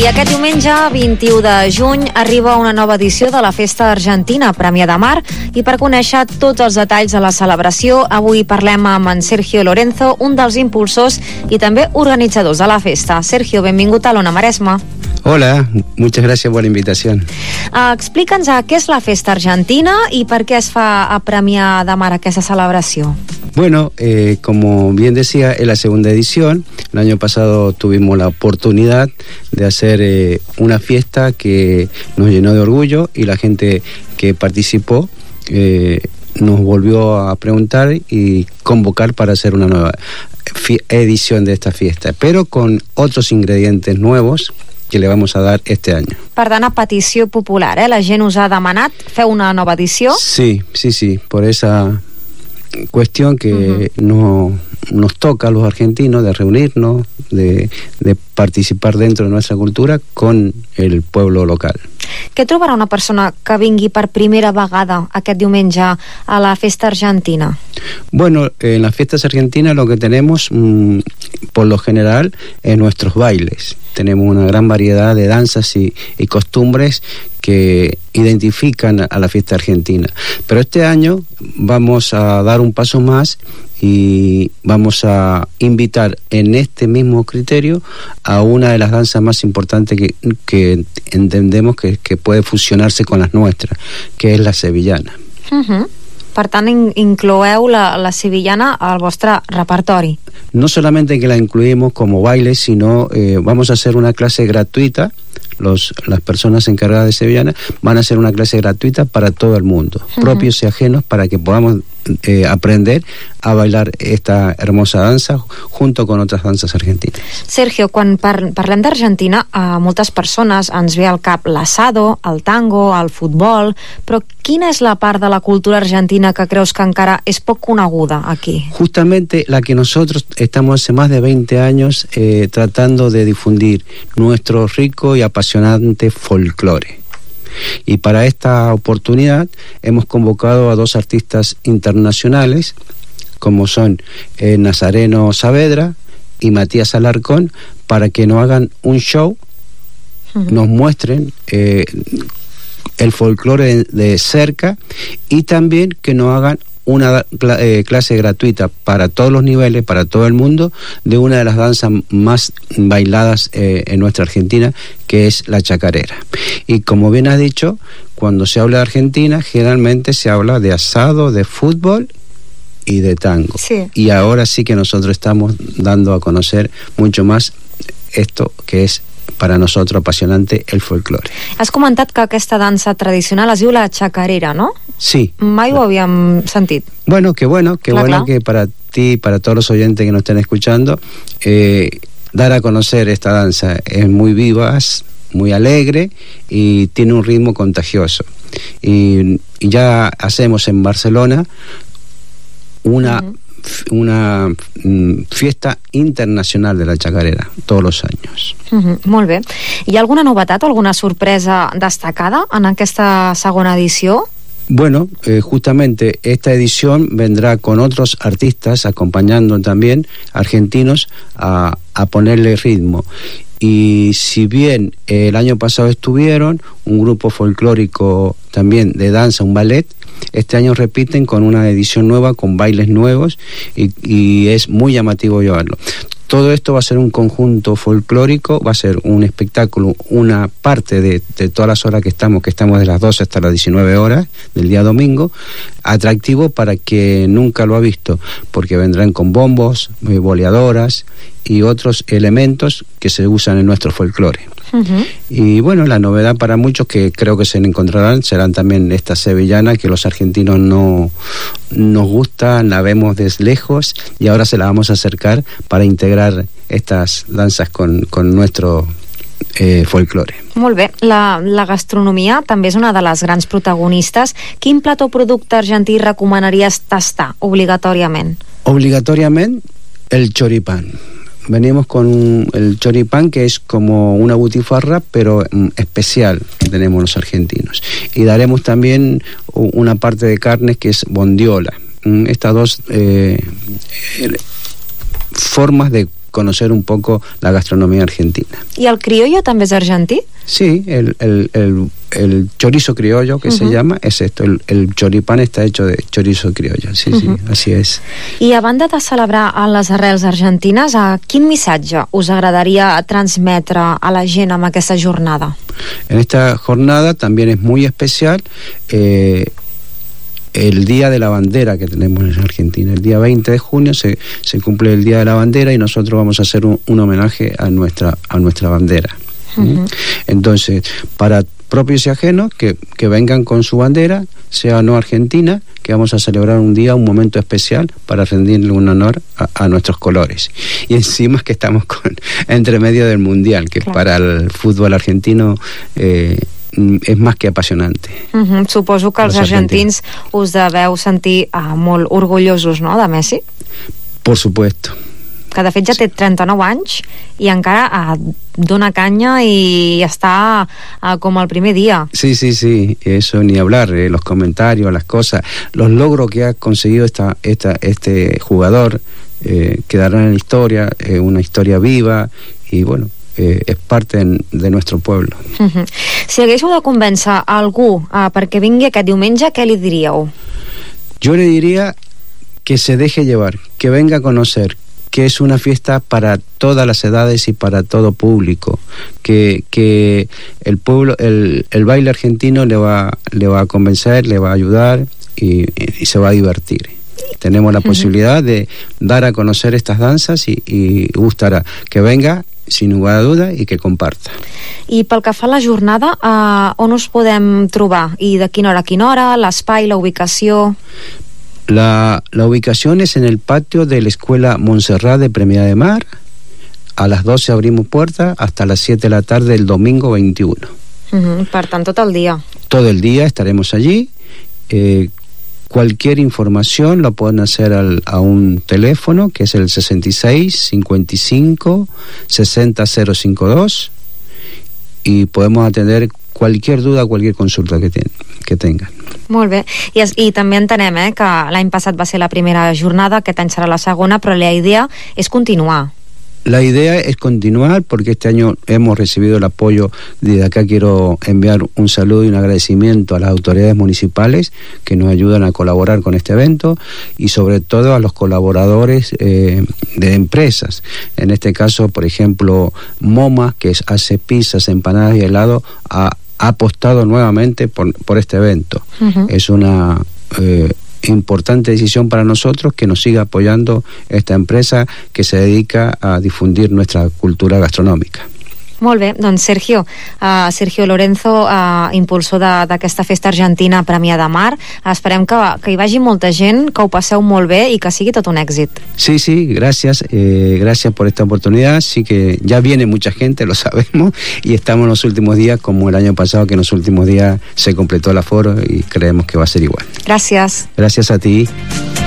I aquest diumenge, 21 de juny, arriba una nova edició de la Festa Argentina, Premià de Mar, i per conèixer tots els detalls de la celebració, avui parlem amb en Sergio Lorenzo, un dels impulsors i també organitzadors de la festa. Sergio, benvingut a l'Ona Maresma. Hola, muchas gracias por la invitación. Explica'ns què és la Festa Argentina i per què es fa a Premià de Mar aquesta celebració. Bueno, como bien decía, es la segunda edición. El año pasado tuvimos la oportunidad de hacer una fiesta que nos llenó de orgullo y la gente que participó nos volvió a preguntar y convocar para hacer una nueva edición de esta fiesta, pero con otros ingredientes nuevos que le vamos a dar este año. Per tant, a petició popular, la gent us ha demanat fer una nova edició? Sí, por esa cuestión que nos toca a los argentinos de reunirnos, de participar dentro de nuestra cultura con el pueblo local. Què trobarà una persona que vingui per primera vegada aquest diumenge a la Festa Argentina? Bueno, en las fiestas argentinas lo que tenemos, por lo general, es nuestros bailes. Tenemos una gran variedad de danzas y costumbres que identifican a la fiesta argentina. Pero este año vamos a dar un paso más y vamos a invitar en este mismo criterio a una de las danzas más importantes que entendemos que puede fusionarse con las nuestras, que es la sevillana. Per tant, incloeu la sevillana al vostre repertori. No solamente que la incluimos como baile, sino vamos a hacer una clase gratuita. Las personas encargadas de sevillana van a hacer una clase gratuita para todo el mundo, propios y ajenos, para que podamos aprender a bailar esta hermosa danza junto con otras danzas argentinas. Sergio, quan parlem d'Argentina, a moltes persones ens ve al cap l'asado, el tango, el futbol, però quina és la part de la cultura argentina que creus que encara és poc coneguda aquí? Justamente la que nosotros estamos hace más de 20 años tratando de difundir nuestro rico y apasionante folclore. Y para esta oportunidad hemos convocado a dos artistas internacionales, como son Nazareno Saavedra y Matías Alarcón, para que nos hagan un show, nos muestren el folclore de cerca y también que nos hagan una clase gratuita para todos los niveles, para todo el mundo, de una de las danzas más bailadas en nuestra Argentina, que es la chacarera. Y como bien has dicho, cuando se habla de Argentina, generalmente se habla de asado, de fútbol y de tango. Sí. Y ahora sí que nosotros estamos dando a conocer mucho más esto que es para nosotros apasionante, el folclore. Has comentat que aquesta dansa tradicional es diu la chacarera, ¿no? Sí. Mai ho havíem sentit. Bueno que para ti, para todos los oyentes que nos estén escuchando, dar a conocer esta danza. Es muy vivaz, muy alegre y tiene un ritmo contagioso. Y ya hacemos en Barcelona una fiesta internacional de la chacarera todos los años. Molt bé. Hi ha alguna novetat o alguna sorpresa destacada en aquesta segona edició? Bueno, justamente esta edición vendrá con otros artistas acompañando también argentinos a ponerle ritmo. Y si bien el año pasado estuvieron un grupo folclórico también de danza, un ballet, este año repiten con una edición nueva, con bailes nuevos, y es muy llamativo llevarlo. Todo esto va a ser un conjunto folclórico, va a ser un espectáculo, una parte de todas las horas que estamos de las 12 hasta las 19 horas del día domingo, atractivo para que nunca lo ha visto, porque vendrán con bombos, boleadoras y otros elementos que se usan en nuestro folclore. Y bueno, la novedad para muchos que creo que se encontrarán serán también esta sevillana, que los argentinos no nos gusta, la vemos desde lejos y ahora se la vamos a acercar para integrar estas danzas con nuestro folclore. Molt bé, la gastronomia també és una de les grans protagonistes. Quin plat o producte argentí recomanaries tastar obligatòriament? Obligatoriamente el choripán. Venimos con el choripán, que es como una butifarra, pero especial, que tenemos los argentinos. Y daremos también una parte de carnes que es bondiola. Estas dos formas de conocer un poco la gastronomía argentina. ¿Y el criollo també és argentí? Sí, el chorizo criollo que se llama es esto, el choripán está hecho de chorizo criollo, sí, sí, así es. I a banda de celebrar les arrels argentines, quin missatge us agradaria transmetre a la gent amb aquesta jornada? En esta jornada también es muy especial el Día de la Bandera que tenemos en Argentina. El día 20 de junio se cumple el Día de la Bandera y nosotros vamos a hacer un homenaje a nuestra bandera. Entonces, para propios y ajenos que vengan con su bandera, sea no argentina, que vamos a celebrar un día, un momento especial para rendirle un honor a nuestros colores. Y encima es que estamos entre medio del Mundial, que para el fútbol argentino és més que apassionante. Suposo que els argentins us deveu sentir molt orgullosos, no?, de Messi. Por supuesto. Que de fet ja té 39 anys i encara dona canya y está como el primer día. Sí, sí, sí, eso ni hablar, los comentarios, las cosas, los logros que ha conseguido este jugador quedarán en la historia, una historia viva y bueno, és part de nuestro pueblo. Si haguéssiu de convèncer algú perquè vingui aquest diumenge, què li diríeu? Yo le diría que se deje llevar, que venga a conocer, que es una fiesta para todas las edades y para todo público, que el pueblo, el baile argentino le va a convencer, le va a ayudar y se va a divertir. Tenemos la posibilidad de dar a conocer estas danzas y gustará que venga sin lugar a duda y que comparta. I pel que fa a la jornada, on us podem trobar? I de quina hora a quina hora? L'espai, la ubicació? La ubicación es en el patio de la Escuela Montserrat de Premià de Mar. A las 12 abrimos puertas hasta las 7 de la tarde el domingo 21. Per tant, tot el dia. Todo el día estaremos allí. Cualquier información lo pueden hacer a un teléfono que es el 66 55 60 052 y podemos atender cualquier duda, cualquier consulta que tengan. Molt bé, i també entenem que l'any passat va ser la primera jornada, aquest any serà la segona, però la idea és continuar. La idea es continuar porque este año hemos recibido el apoyo. Desde acá quiero enviar un saludo y un agradecimiento a las autoridades municipales que nos ayudan a colaborar con este evento y sobre todo a los colaboradores de empresas. En este caso, por ejemplo, MoMA, que hace pizzas, empanadas y helado, ha apostado nuevamente por este evento. Es una importante decisión para nosotros que nos siga apoyando esta empresa que se dedica a difundir nuestra cultura gastronòmica. Molt bé, doncs Sergio Lorenzo, impulsor d'aquesta festa argentina Premià de Mar, esperem que hi vagi molta gent, que ho passeu molt bé i que sigui tot un èxit. Sí, sí, gracias por esta oportunidad. Sí que ya viene mucha gente, lo sabemos, y estamos en los últimos días, como el año pasado, que en los últimos días se completó el aforo y creemos que va a ser igual. Gracias. Gracias a ti.